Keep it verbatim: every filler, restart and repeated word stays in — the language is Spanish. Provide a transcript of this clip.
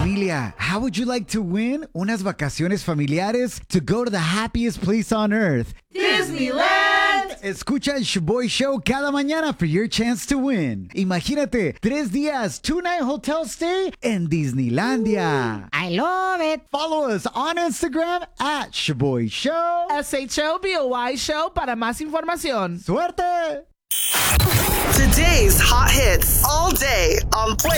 familia, how would you like to win unas vacaciones familiares to go to the happiest place on earth? Disneyland! Escucha el Shaboy Show cada mañana for your chance to win. Imagínate, tres días, two-night hotel stay en Disneylandia. I love it. Follow us on Instagram at Shaboy Show. S H O B O Y Show para más información. ¡Suerte! Today's hot hits all day on Play.